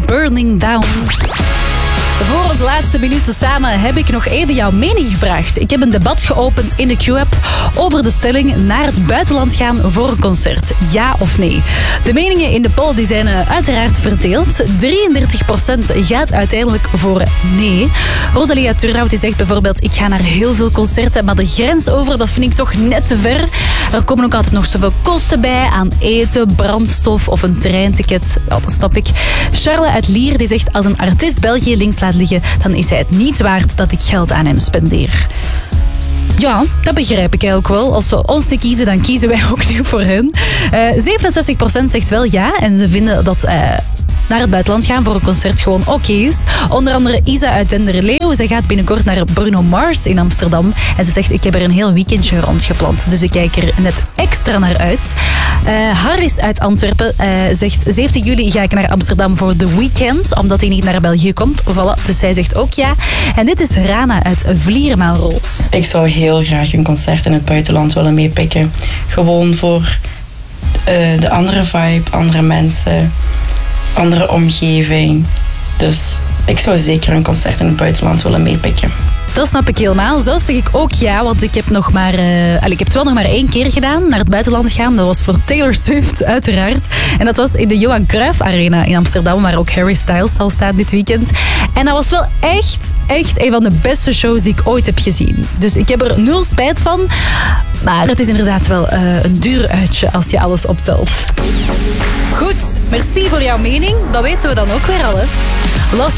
Burning Down. Voor onze laatste minuten samen heb ik nog even jouw mening gevraagd. Ik heb een debat geopend in de Q-app over de stelling naar het buitenland gaan voor een concert. Ja of nee? De meningen in de poll die zijn uiteraard verdeeld. 33% gaat uiteindelijk voor nee. Rosalia Turnhout die zegt bijvoorbeeld, ik ga naar heel veel concerten, maar de grens over, dat vind ik toch net te ver. Er komen ook altijd nog zoveel kosten bij aan eten, brandstof of een treinticket. Ja, dat snap ik. Charles uit Lier die zegt, als een artiest België links laat liggen, dan is hij het niet waard dat ik geld aan hem spendeer. Ja, dat begrijp ik eigenlijk wel. Als we ons niet kiezen, dan kiezen wij ook niet voor hen. 67% zegt wel ja en ze vinden dat naar het buitenland gaan voor een concert gewoon oké is. Onder andere Isa uit Denderleeuw. Zij gaat binnenkort naar Bruno Mars in Amsterdam. En ze zegt, ik heb er een heel weekendje rondgepland. Dus ik kijk er net extra naar uit. Harris uit Antwerpen zegt, 17 juli ga ik naar Amsterdam voor The Weeknd. Omdat hij niet naar België komt. Voilà, dus zij zegt ook ja. En dit is Rana uit Vlierenmaalrood. Ik zou heel graag een concert in het buitenland willen meepikken. Gewoon voor de andere vibe, andere mensen, andere omgeving. Dus ik zou zeker een concert in het buitenland willen meepikken. Dat snap ik helemaal. Zelf zeg ik ook ja, want ik heb ik heb het wel nog maar 1 keer gedaan, naar het buitenland gaan. Dat was voor Taylor Swift, uiteraard. En dat was in de Johan Cruijff Arena in Amsterdam, waar ook Harry Styles zal staan dit weekend. En dat was wel echt een van de beste shows die ik ooit heb gezien. Dus ik heb er 0 spijt van. Maar het is inderdaad wel een duur uitje als je alles optelt. Goed, merci voor jouw mening. Dat weten we dan ook weer al, hè. Lost